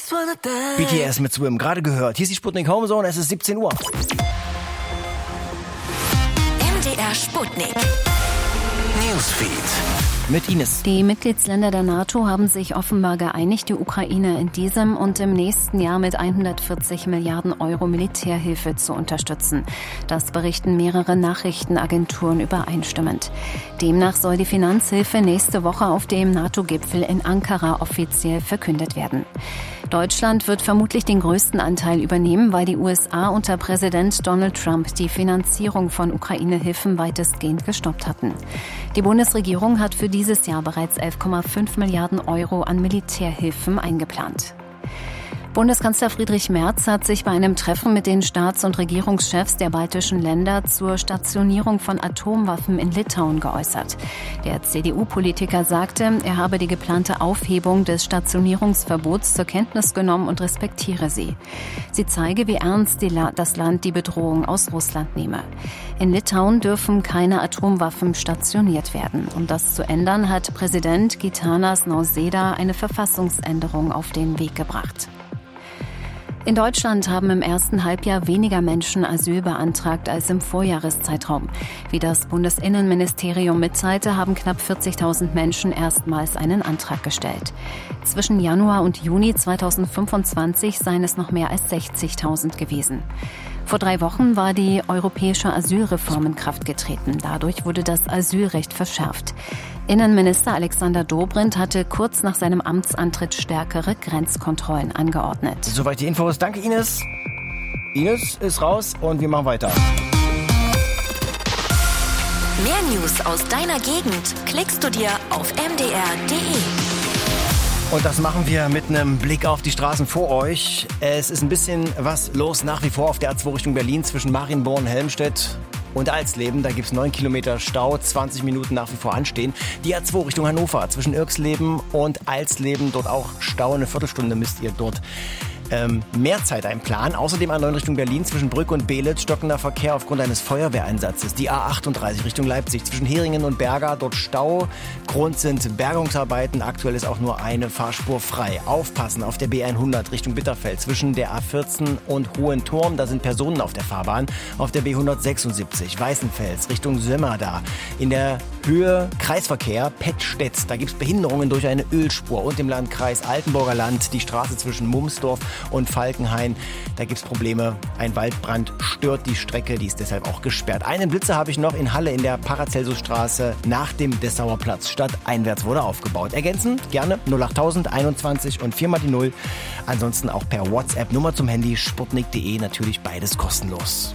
BTS mit Swim, gerade gehört. Hier ist die Sputnik Homezone, es ist 17 Uhr. MDR Sputnik. Newsfeed. Mit Ines. Die Mitgliedsländer der NATO haben sich offenbar geeinigt, die Ukraine in diesem und im nächsten Jahr mit 140 Milliarden Euro Militärhilfe zu unterstützen. Das berichten mehrere Nachrichtenagenturen übereinstimmend. Demnach soll die Finanzhilfe nächste Woche auf dem NATO-Gipfel in Ankara offiziell verkündet werden. Deutschland wird vermutlich den größten Anteil übernehmen, weil die USA unter Präsident Donald Trump die Finanzierung von Ukraine-Hilfen weitestgehend gestoppt hatten. Die Bundesregierung hat für dieses Jahr bereits 11,5 Milliarden Euro an Militärhilfen eingeplant. Bundeskanzler Friedrich Merz hat sich bei einem Treffen mit den Staats- und Regierungschefs der baltischen Länder zur Stationierung von Atomwaffen in Litauen geäußert. Der CDU-Politiker sagte, er habe die geplante Aufhebung des Stationierungsverbots zur Kenntnis genommen und respektiere sie. Sie zeige, wie ernst das Land die Bedrohung aus Russland nehme. In Litauen dürfen keine Atomwaffen stationiert werden. Um das zu ändern, hat Präsident Gitanas Nausėda eine Verfassungsänderung auf den Weg gebracht. In Deutschland haben im ersten Halbjahr weniger Menschen Asyl beantragt als im Vorjahreszeitraum. Wie das Bundesinnenministerium mitteilte, haben knapp 40.000 Menschen erstmals einen Antrag gestellt. Zwischen Januar und Juni 2025 seien es noch mehr als 60.000 gewesen. Vor 3 Wochen war die europäische Asylreform in Kraft getreten. Dadurch wurde das Asylrecht verschärft. Innenminister Alexander Dobrindt hatte kurz nach seinem Amtsantritt stärkere Grenzkontrollen angeordnet. Soweit die Infos. Danke, Ines. Ines ist raus und wir machen weiter. Mehr News aus deiner Gegend klickst du dir auf mdr.de. Und das machen wir mit einem Blick auf die Straßen vor euch. Es ist ein bisschen was los nach wie vor auf der A2 Richtung Berlin zwischen Marienborn, Helmstedt und Alsleben. Da gibt es 9 Kilometer Stau, 20 Minuten nach wie vor anstehen. Die A2 Richtung Hannover zwischen Irxleben und Alsleben, dort auch Stau. Eine Viertelstunde müsst ihr dort mehr Zeit einplanen. Außerdem A9 Richtung Berlin zwischen Brück und Beelitz stockender Verkehr aufgrund eines Feuerwehreinsatzes. Die A38 Richtung Leipzig zwischen Heringen und Berga, dort Stau. Grund sind Bergungsarbeiten. Aktuell ist auch nur eine Fahrspur frei. Aufpassen auf der B100 Richtung Bitterfeld zwischen der A14 und Hohenturm. Da sind Personen auf der Fahrbahn. Auf der B176 Weißenfels Richtung Sömmerda. In der Höhe Kreisverkehr Pettstedt. Da gibt es Behinderungen durch eine Ölspur. Und im Landkreis Altenburger Land die Straße zwischen Mumsdorf und Falkenhayn. Da gibt es Probleme. Ein Waldbrand stört die Strecke, die ist deshalb auch gesperrt. Einen Blitzer habe ich noch in Halle in der Paracelsusstraße nach dem Dessauer Platz. Stadteinwärts wurde aufgebaut. Ergänzen gerne 08000 21 und 4 mal die 0. Ansonsten auch per WhatsApp Nummer zum Handy sputnik.de, natürlich beides kostenlos.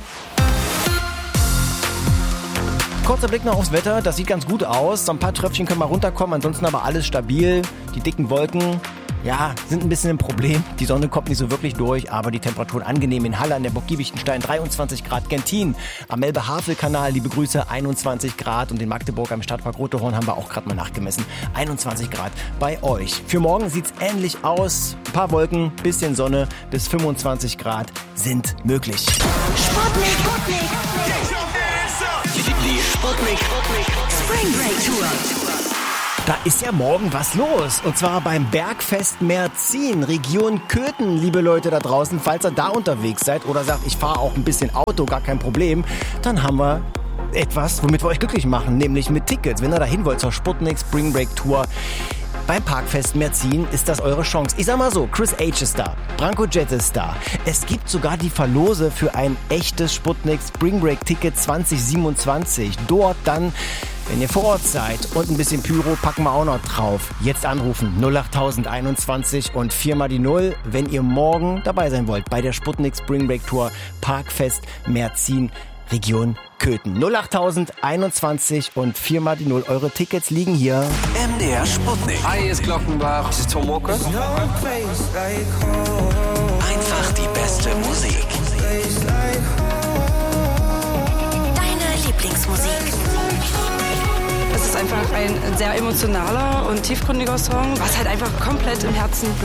Kurzer Blick noch aufs Wetter, das sieht ganz gut aus. So ein paar Tröpfchen können mal runterkommen, ansonsten aber alles stabil. Die dicken Wolken, ja, sind ein bisschen ein Problem. Die Sonne kommt nicht so wirklich durch, aber die Temperaturen angenehm in Halle an der Burg Giebichenstein 23 Grad. Gentin am Elbe-Havel-Kanal, liebe Grüße, 21 Grad. Und in Magdeburg am Stadtpark Rotehorn haben wir auch gerade mal nachgemessen. 21 Grad bei euch. Für morgen sieht's ähnlich aus. Ein paar Wolken, bisschen Sonne, bis 25 Grad sind möglich. Sputnik. Die Sputnik Spring Break Tour. Da ist ja morgen was los. Und zwar beim Bergfest Merzin, Region Köthen, liebe Leute da draußen. Falls ihr da unterwegs seid oder sagt, ich fahre auch ein bisschen Auto, gar kein Problem, dann haben wir etwas, womit wir euch glücklich machen, nämlich mit Tickets. Wenn ihr da hin wollt zur Sputnik Spring Break Tour, beim Parkfest Merzin ist das eure Chance. Ich sag mal so, Chris H. ist da, Branko Jet ist da. Es gibt sogar die Verlose für ein echtes Sputnik Spring Break Ticket 2027. Dort dann, wenn ihr vor Ort seid und ein bisschen Pyro, packen wir auch noch drauf. Jetzt anrufen 08000 21 und 4 mal die 0, wenn ihr morgen dabei sein wollt bei der Sputnik Spring Break Tour Parkfest Merzin Region Köthen. 08000 21 und 4 mal die 0. Eure Tickets liegen hier. MDR Sputnik. Hi, hier ist Glockenbach. Das ist Tom Walker. Einfach die beste Musik. Deine Lieblingsmusik. Es ist einfach ein sehr emotionaler und tiefgründiger Song, was halt einfach komplett im Herzen